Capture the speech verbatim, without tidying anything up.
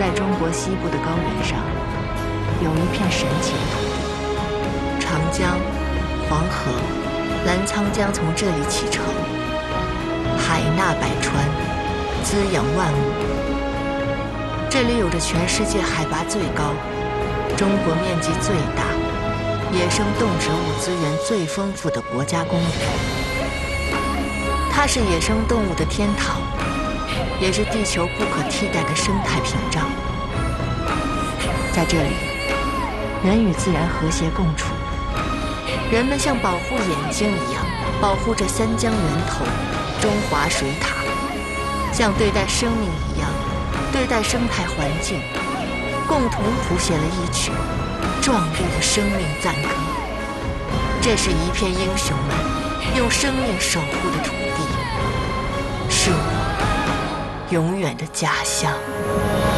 在中国西部的高原上，有一片神奇的土地。长江、黄河、澜沧江从这里启程，海纳百川，滋养万物。这里有着全世界海拔最高、中国面积最大、野生动植物资源最丰富的国家公园。它是野生动物的天堂，也是地球不可替代的生态屏障。在这里，人与自然和谐共处，人们像保护眼睛一样保护着三江源头中华水塔，像对待生命一样对待生态环境，共同谱写了一曲壮丽的生命赞歌。这是一片英雄们用生命守护的土地，是我永远的家乡。